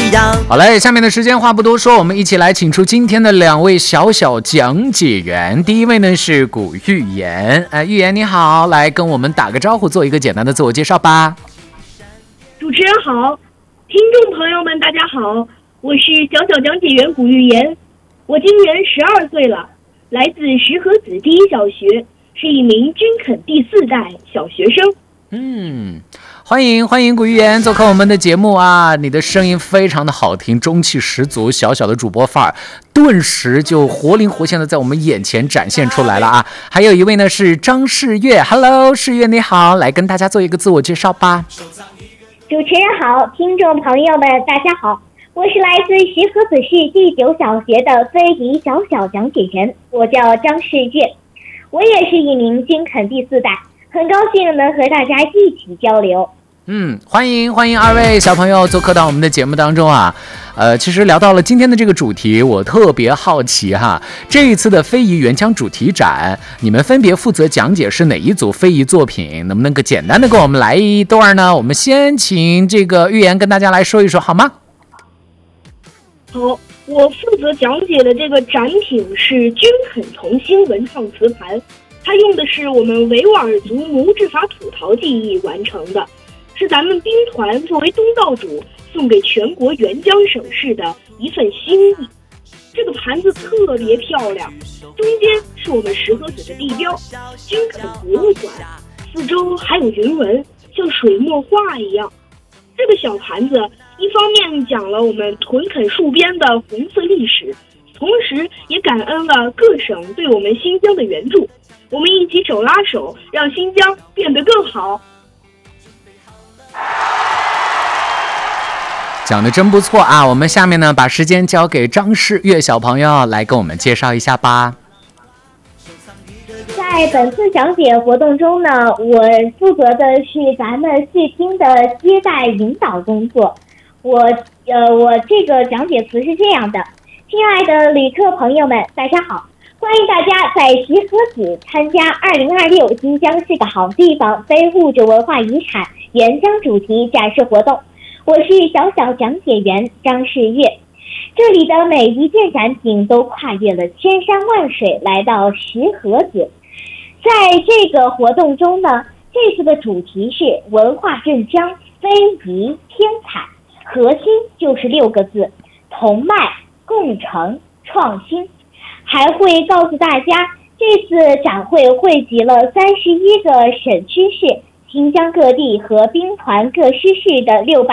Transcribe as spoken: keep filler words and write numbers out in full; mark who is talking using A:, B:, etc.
A: 一样。
B: 好嘞，下面的时间话不多说，我们一起来请出今天的两位小小讲解员。第一位呢是古玉言，呃，玉言你好，来跟我们打个招呼，做一个简单的自我介绍吧。
C: 主持人好，听众朋友们大家好，我是小小讲解员古玉言，我今年十二岁了，来自石河子第一小学，是一名军垦第四代小学生。
B: 嗯，欢迎欢迎古玉言做客我们的节目啊！你的声音非常的好听，中气十足，小小的主播范儿，顿时就活灵活现的在我们眼前展现出来了啊！还有一位呢是张世月 ，Hello， 世月你好，来跟大家做一个自我介绍吧。
D: 主持人好，听众朋友们大家好，我是来自石河子市第九小学的非遗小小讲解员，我叫张世月，我也是一名军垦第四代，很高兴能和大家一起交流。
B: 嗯，欢迎欢迎二位小朋友做客到我们的节目当中啊。呃，其实聊到了今天的这个主题，我特别好奇哈，这一次的非遗原腔主题展，你们分别负责讲解是哪一组非遗作品？能不能够简单的给我们来一段呢？我们先请这个玉言跟大家来说一说好吗？
C: 好，我负责讲解的这个展品是军垦同心文创瓷盘，它用的是我们维吾尔族木质法土陶技艺完成的，是咱们兵团作为东道主送给全国援疆省市的一份心意。这个盘子特别漂亮，中间是我们石河子的地标军垦博物馆，四周还有云纹，像水墨画一样。这个小盘子一方面讲了我们屯垦戍边的红色历史，同时也感恩了各省对我们新疆的援助，我们一起手拉手，让新疆变得更好。
B: 讲得真不错啊！我们下面呢，把时间交给张世月小朋友来跟我们介绍一下吧。
D: 在本次讲解活动中呢，我负责的是咱们视听的接待引导工作。我呃，我这个讲解词是这样的：亲爱的旅客朋友们，大家好，欢迎大家在石河子参加二零二六新疆是个好地方非物质文化遗产原疆主题展示活动。我是小小讲解员张世月，这里的每一件展品都跨越了千山万水来到石河子。在这个活动中呢，这次的主题是文化镇江非遗天彩，核心就是六个字：同迈、共成、创新。还会告诉大家，这次展会汇集了三十一个省区市、新疆各地和兵团各师市的六百